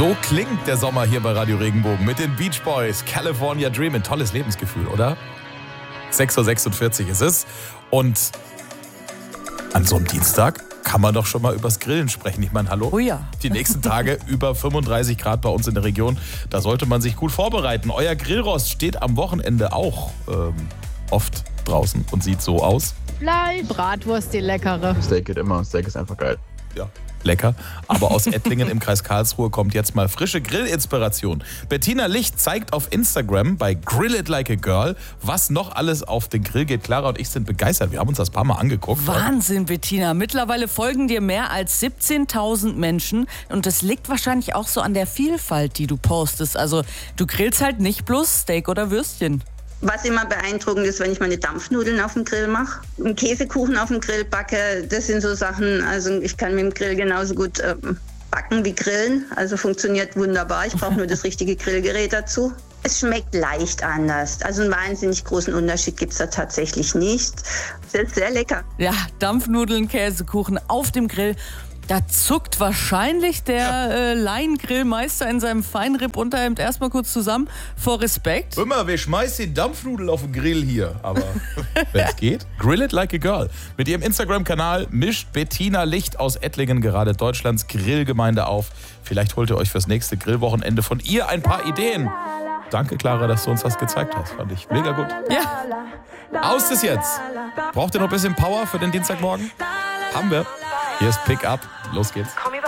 So klingt der Sommer hier bei Radio Regenbogen mit den Beach Boys. California Dreamin'. Tolles Lebensgefühl, oder? 6.46 Uhr ist es. Und an so einem Dienstag kann man doch schon mal übers Grillen sprechen. Ich meine, hallo? Oh ja. Die nächsten Tage über 35 Grad bei uns in der Region. Da sollte man sich gut vorbereiten. Euer Grillrost steht am Wochenende auch oft draußen und sieht so aus. Fleisch. Bratwurst, die leckere. Steak geht immer. Steak ist einfach geil. Ja, lecker. Aber aus Ettlingen im Kreis Karlsruhe kommt jetzt mal frische Grillinspiration. Bettina Licht zeigt auf Instagram bei Grill It Like a Girl, was noch alles auf den Grill geht. Clara und ich sind begeistert. Wir haben uns das ein paar Mal angeguckt. Wahnsinn, Bettina. Mittlerweile folgen dir mehr als 17.000 Menschen. Und das liegt wahrscheinlich auch so an der Vielfalt, die du postest. Also du grillst halt nicht bloß Steak oder Würstchen. Was immer beeindruckend ist, wenn ich meine Dampfnudeln auf dem Grill mache, einen Käsekuchen auf dem Grill backe, das sind so Sachen, also ich kann mit dem Grill genauso gut backen wie grillen, also funktioniert wunderbar, ich brauche nur das richtige Grillgerät dazu. Es schmeckt leicht anders, also einen wahnsinnig großen Unterschied gibt es da tatsächlich nicht. Es ist sehr lecker. Ja, Dampfnudeln, Käsekuchen auf dem Grill. Da zuckt wahrscheinlich der Laiengrillmeister in seinem Feinripp-Unterhemd erstmal kurz zusammen vor Respekt. Immer, wir schmeißen die Dampfnudel auf den Grill hier. Aber wenn es geht, Grill It Like a Girl. Mit ihrem Instagram-Kanal mischt Bettina Licht aus Ettlingen gerade Deutschlands Grillgemeinde auf. Vielleicht holt ihr euch fürs nächste Grillwochenende von ihr ein paar Ideen. Danke, Clara, dass du uns das gezeigt hast. Fand ich mega gut. Ja. Aus ist jetzt. Braucht ihr noch ein bisschen Power für den Dienstagmorgen? Haben wir. Hier ist Pick Up. Los geht's.